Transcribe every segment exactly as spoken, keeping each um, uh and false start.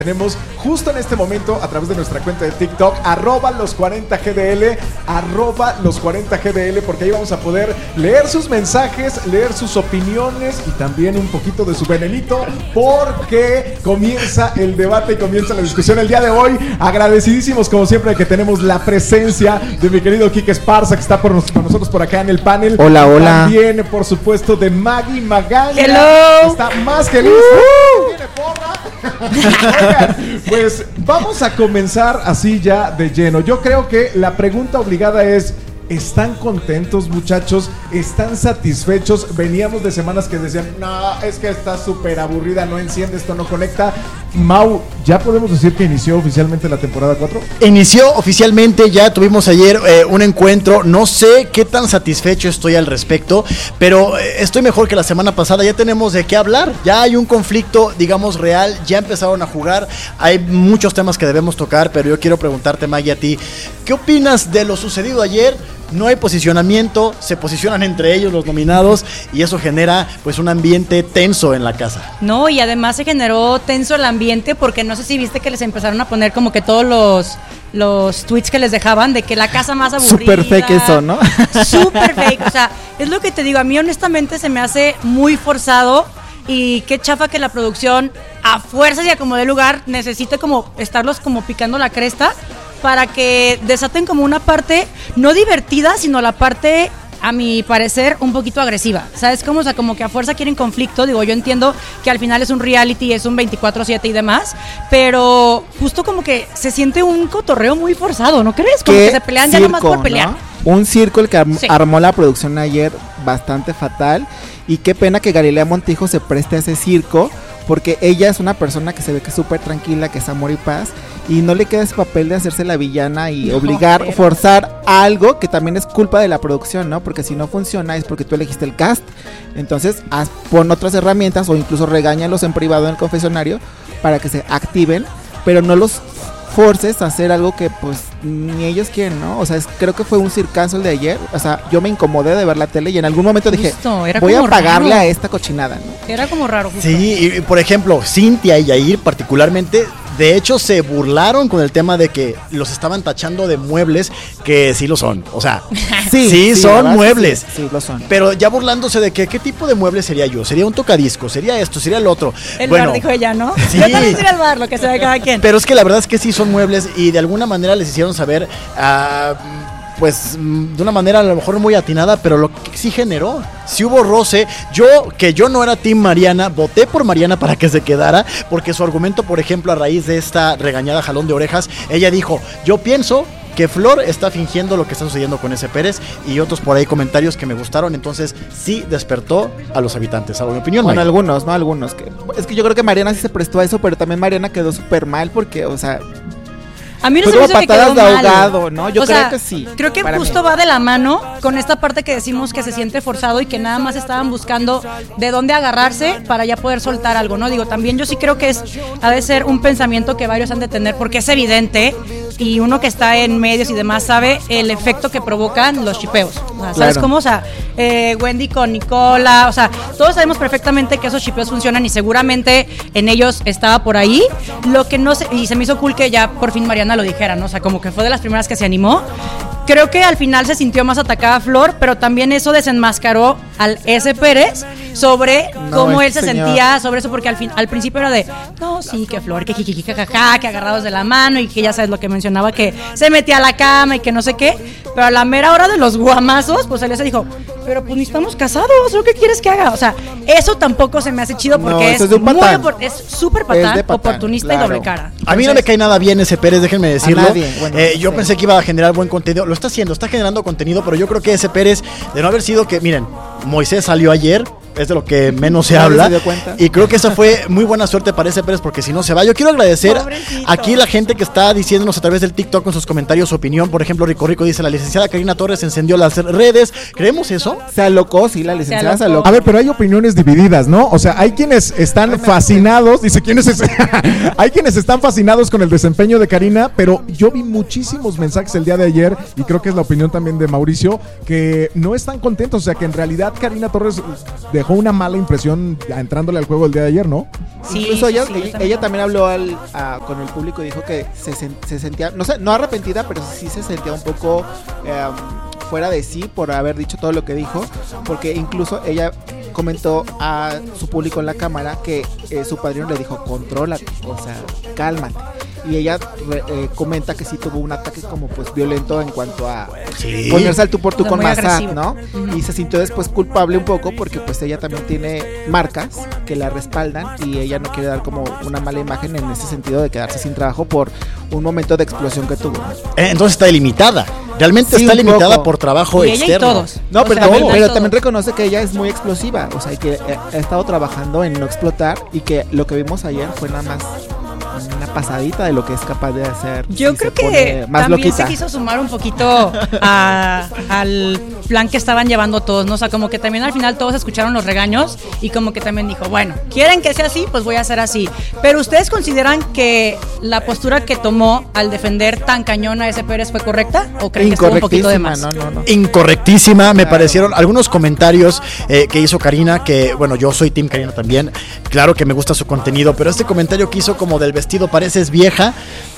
Tenemos justo en este momento a través de nuestra cuenta de TikTok, arroba los cuarenta G D L, arroba los cuarenta G D L, porque ahí vamos a poder leer sus mensajes, leer sus opiniones y también un poquito de su venenito, porque comienza el debate y comienza la discusión el día de hoy. Agradecidísimos como siempre que tenemos la presencia de mi querido Kike Esparza, que está por nos, con nosotros por acá en el panel. Hola, hola. También, por supuesto, de Maggie Magaña. Hello. Está más que listo. Uh. Tiene porra. Oigan, pues vamos a comenzar así ya de lleno. Yo creo que la pregunta obligada es: ¿están contentos, muchachos? ¿Están satisfechos? Veníamos de semanas que decían, no, es que está súper aburrida, no enciende, esto no conecta. Mau, ¿ya podemos decir que inició oficialmente la temporada cuatro? Inició oficialmente, ya tuvimos ayer eh, un encuentro. No sé qué tan satisfecho estoy al respecto, pero eh, estoy mejor que la semana pasada. Ya tenemos de qué hablar, ya hay un conflicto, digamos, real. Ya empezaron a jugar, hay muchos temas que debemos tocar, pero yo quiero preguntarte, Maggie, a ti, ¿qué opinas de lo sucedido ayer? No hay posicionamiento, se posicionan entre ellos los nominados y eso genera pues un ambiente tenso en la casa. No, y además se generó tenso el ambiente porque no sé si viste que les empezaron a poner como que todos los los tweets que les dejaban de que la casa más aburrida. Súper fake eso, ¿no? Súper fake, o sea, es lo que te digo, a mí honestamente se me hace muy forzado. Y qué chafa que la producción a fuerzas y a como de lugar necesite como estarlos como picando la cresta para que desaten como una parte no divertida, sino la parte, a mi parecer, un poquito agresiva. ¿Sabes cómo? O sea, como que a fuerza quieren conflicto. Digo, yo entiendo que al final es un reality, es un veinticuatro siete y demás, pero justo como que se siente un cotorreo muy forzado, ¿no crees? Como que se pelean circo, ya nomás por pelear, ¿no? Un circo el que arm- sí. armó la producción ayer bastante fatal. Y qué pena que Galilea Montijo se preste a ese circo, porque ella es una persona que se ve que es súper tranquila, que es amor y paz, y no le queda ese papel de hacerse la villana y no, obligar, pero... forzar algo que también es culpa de la producción, ¿no? Porque si no funciona es porque tú elegiste el cast. Entonces haz, pon otras herramientas o incluso regáñalos en privado en el confesionario para que se activen, pero no los forces a hacer algo que pues ni ellos quieren, ¿no? O sea, es, creo que fue un circazo el de ayer. O sea, yo me incomodé de ver la tele y en algún momento dije, justo, era voy como a pagarle raro. a esta cochinada, ¿no? Era como raro, justo. Sí, y por ejemplo, Cintia y Yair particularmente, de hecho se burlaron con el tema de que los estaban tachando de muebles, que sí lo son, o sea, sí, sí, sí son muebles, sí, sí, lo son. Pero ya burlándose de que, ¿qué tipo de mueble sería yo? ¿Sería un tocadisco? ¿Sería esto? ¿Sería el otro? El bueno, bar, dijo ella, ¿no? Sí. Yo también sería el bar, lo que sea de cada quien. Pero es que la verdad es que sí son muebles y de alguna manera les hicieron saber, uh, pues de una manera a lo mejor muy atinada, pero lo que sí generó, sí hubo roce. Yo, que yo no era team Mariana, voté por Mariana para que se quedara, porque su argumento, por ejemplo, a raíz de esta regañada jalón de orejas, ella dijo, yo pienso que Flor está fingiendo lo que está sucediendo con ese Pérez, y otros por ahí comentarios que me gustaron. Entonces sí despertó a los habitantes, a mi opinión. Bueno, Mike. algunos, no algunos que, es que yo creo que Mariana sí se prestó a eso, pero también Mariana quedó súper mal porque, o sea, a mí no fue se como me hace que patadas quedó de mal. ahogado, ¿no? Yo o creo sea, que sí. Creo que justo mí. va de la mano con esta parte que decimos que se siente forzado y que nada más estaban buscando de dónde agarrarse para ya poder soltar algo, ¿no? Digo, también yo sí creo que es ha de ser un pensamiento que varios han de tener, porque es evidente y uno que está en medios y demás sabe el efecto que provocan los shipeos. O sea, ¿sabes claro. cómo? O sea, eh, Wendy con Nicola, o sea, todos sabemos perfectamente que esos shipeos funcionan y seguramente en ellos estaba por ahí. Lo que no sé, y se me hizo cool que ya por fin Mariana lo dijera, ¿no? O sea, como que fue de las primeras que se animó. Creo que al final se sintió más atacada Flor, pero también eso desenmascaró al S. Pérez sobre no, cómo él se señor. sentía sobre eso, porque al fin, al principio era de, no, sí, que Flor, que jijiji, jajaja, que agarrados de la mano y que ya sabes lo que mencionaba, que se metía a la cama y que no sé qué, pero a la mera hora de los guamazos, pues él se dijo, pero pues ni estamos casados, ¿o qué quieres que haga? O sea, eso tampoco se me hace chido porque no, es, es muy opor- es súper patán, patán, oportunista claro. y doble cara. Entonces, a mí no me cae nada bien ese Pérez, déjenme decirlo. Nadie, bueno, eh, yo sí. pensé que iba a generar buen contenido, lo está haciendo, está generando contenido, pero yo creo que ese Pérez, de no haber sido que, miren, Moisés salió ayer, es de lo que menos se habla, se dio cuenta. Y creo que esa fue muy buena suerte para ese Pérez, porque si no se va. Yo quiero agradecer Pobrecito. aquí la gente que está diciéndonos a través del TikTok con sus comentarios su opinión. Por ejemplo, Rico Rico dice, la licenciada Karina Torres encendió las redes. ¿Creemos eso? Se alocó, sí, la licenciada se alocó. A ver, pero hay opiniones divididas, ¿no? O sea, hay quienes están fascinados, dice, ¿quiénes es? Hay quienes están fascinados con el desempeño de Karina, pero yo vi muchísimos mensajes el día de ayer, y creo que es la opinión también de Mauricio, que no están contentos, o sea, que en realidad Karina Torres de dejó una mala impresión entrándole al juego el día de ayer, ¿no? Sí, Incluso sí, ella, sí, ella, también. ella también habló al, a- con el público y dijo que se, sen- se sentía, no sé, no arrepentida, pero sí se sentía un poco eh, fuera de sí por haber dicho todo lo que dijo, porque incluso ella comentó a su público en la cámara que eh, su padrino le dijo, contrólate, o sea, cálmate. Y ella re- eh, comenta que sí tuvo un ataque como pues violento en cuanto a Sí. ponerse al tú por tú O sea, con muy Massad, agresivo. ¿no? Ujú. Y se sintió después culpable un poco porque pues ella también tiene marcas que la respaldan y ella no quiere dar como una mala imagen en ese sentido de quedarse sin trabajo por un momento de explosión que tuvo, ¿no? Eh, Entonces está limitada. Realmente Sí, está un limitada poco. por trabajo Y ella y externo. todos. No, O pero, sea, también, ¿verdad? pero Todos. también reconoce que ella es muy explosiva, o sea, y que eh, ha estado trabajando en no explotar y que lo que vimos ayer fue nada más una pasadita de lo que es capaz de hacer. Yo si creo se que pone más también loquita. se quiso sumar un poquito a- al plan que estaban llevando todos, ¿no? O sea, como que también al final todos escucharon los regaños y como que también dijo, bueno, ¿quieren que sea así? Pues voy a hacer así. Pero ¿ustedes consideran que la postura que tomó al defender tan cañón a ese Pérez fue correcta? ¿O creen que estuvo un poquito de más? No, no, no. Incorrectísima, me Claro. parecieron algunos comentarios eh, que hizo Karina, que bueno, yo soy Team Karina también, claro que me gusta su contenido, pero este comentario que hizo como del vestido pareces vieja,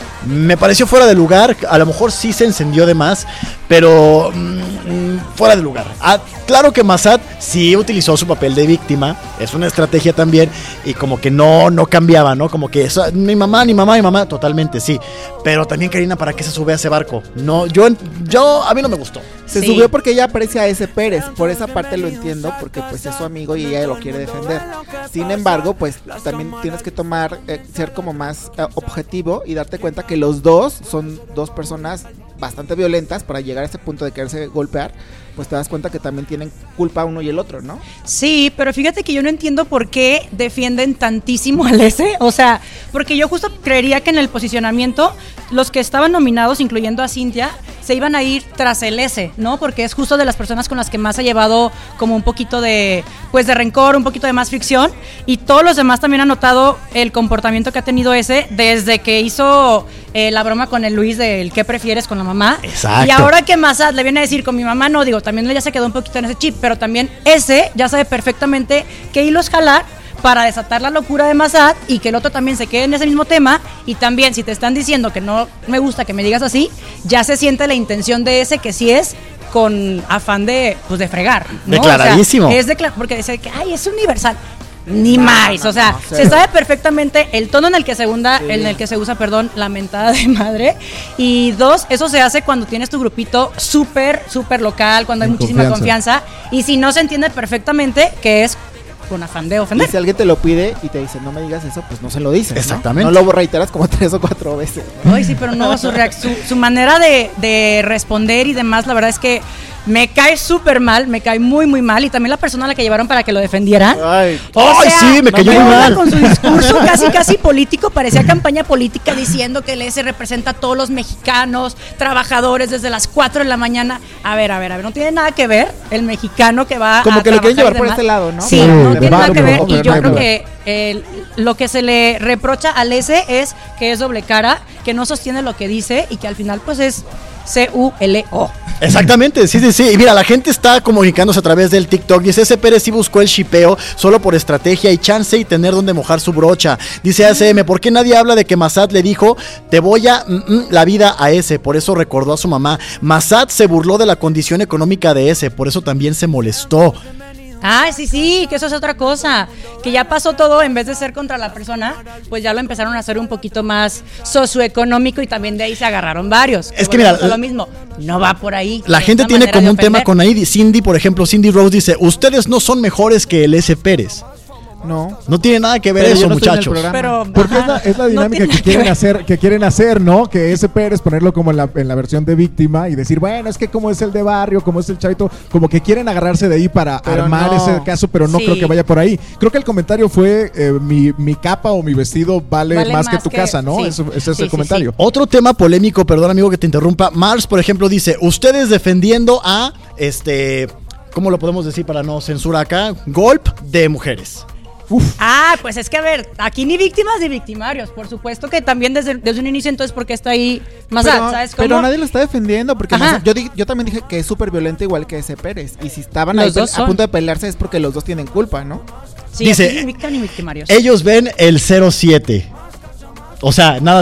me pareció fuera de lugar, a lo mejor sí se encendió de más, pero mm, fuera de lugar. Ah, claro que Massad sí utilizó su papel de víctima, es una estrategia también, y como que no, no cambiaba, ¿no? Como que eso, mi mamá, mi mamá, mi mamá, totalmente sí. Pero también Karina, ¿para qué se sube a ese barco? No, yo, yo, a mí no me gustó. Se Sí. subió porque ella aprecia a ese Pérez, por esa parte lo entiendo, porque pues es su amigo y ella lo quiere defender. Sin embargo, pues también tienes que tomar, eh, ser como más eh, objetivo y darte cuenta que los dos son dos personas bastante violentas para llegar a ese punto de quererse golpear, pues te das cuenta que también tienen culpa uno y el otro, ¿no? Sí, pero fíjate que yo no entiendo por qué defienden tantísimo al S. O sea, porque yo justo creería que en el posicionamiento los que estaban nominados, incluyendo a Cintia, se iban a ir tras el S, ¿no? Porque es justo de las personas con las que más ha llevado como un poquito de, pues de rencor, un poquito de más fricción. Y todos los demás también han notado el comportamiento que ha tenido S desde que hizo eh, la broma con el Luis del ¿qué prefieres con la mamá? Exacto. Y ahora que Massad le viene a decir con mi mamá, no, digo, también ella se quedó un poquito en ese chip, pero también ese ya sabe perfectamente qué hilos jalar para desatar la locura de Massad y que el otro también se quede en ese mismo tema. Y también, si te están diciendo que no me gusta que me digas así, ya se siente la intención de ese que sí es con afán de, pues, de fregar, ¿no? Declaradísimo. O sea, es decla- porque dice que, ay, es universal. Ni No, más, no, o sea, no, se cero. sabe perfectamente el tono en el que se hunda, Sí. en el que se usa, perdón, la mentada de madre. Y dos, eso se hace cuando tienes tu grupito súper, súper local, cuando hay En muchísima confianza. confianza. Y si no se entiende perfectamente que es con afán de Y ofender. si alguien te lo pide y te dice no me digas eso, pues no se lo dices, ¿no? Exactamente. No lo reiteras como tres o cuatro veces, ¿no? Ay, sí, pero no, su, reac- su, su manera de, de responder y demás, la verdad es que me cae súper mal, me cae muy, muy mal. Y también la persona a la que llevaron para que lo defendiera. Ay, ¡Ay, sí! Me cayó ¿qué muy onda mal. con su discurso casi, casi político, parecía campaña política diciendo que el S representa a todos los mexicanos, trabajadores desde las cuatro de la mañana. A ver, a ver, a ver, no tiene nada que ver el mexicano que va Como a que lo quieren trabajar llevar y por demás. ese lado, ¿no? Sí, Sí, no de tiene nada que ver. bárbaro, Y yo de creo bárbaro. que el- lo que se le reprocha al S es que es doble cara, que no sostiene lo que dice y que al final pues es C U L O. Exactamente, sí, sí, sí. Y mira, la gente está comunicándose a través del TikTok. Dice, ese Pérez sí buscó el shipeo solo por estrategia y chance y tener donde mojar su brocha. Dice A S M, ¿por qué nadie habla de que Massad le dijo, te voy a mm, mm, la vida a ese? Por eso recordó a su mamá. Massad se burló de la condición económica de ese, por eso también se molestó. Ah, sí, sí, que eso es otra cosa. Que ya pasó todo, en vez de ser contra la persona, pues ya lo empezaron a hacer un poquito más socioeconómico y también de ahí se agarraron varios. Es que mira, volvemos a lo mismo, no va por ahí. La Es gente una tiene manera como de un tema ofender. con ahí. Cindy, por ejemplo, Cindy Rose dice, ustedes no son mejores que el S Pérez. no. No tiene nada que ver Pero eso, yo no estoy en el muchachos. programa. Pero, Porque es ajá, la, es la no dinámica tiene que nada quieren ver. hacer, que quieren hacer, ¿no? Que ese Pérez ponerlo como en la, en la versión de víctima y decir, bueno, es que como es el de barrio, como es el chavito, como que quieren agarrarse de ahí para Pero armar no. ese caso, pero no Sí. creo que vaya por ahí. Creo que el comentario fue eh, mi, mi capa o mi vestido vale, Vale más, que más tu que- casa, ¿no? sí. Eso, ese es Sí, el sí, comentario. Otro tema polémico, perdón amigo que te interrumpa. Mars, por ejemplo, dice, ustedes defendiendo a, este, ¿cómo lo podemos decir para no censurar acá? Golpe de mujeres. Uf. Ah, pues es que a ver, aquí ni víctimas ni victimarios. Por supuesto que también desde, desde un inicio, entonces, ¿por qué está ahí Massad? Pero, ¿Sabes cómo? pero nadie lo está defendiendo, porque Ajá. Massad- yo, di- yo también dije que es súper violento igual que ese Pérez. Y si estaban Los ahí dos pe- a son. punto de pelearse es porque los dos tienen culpa, ¿no? Sí, Dice, aquí ni víctimas ni victimarios. Ellos ven el cero siete. O sea, nada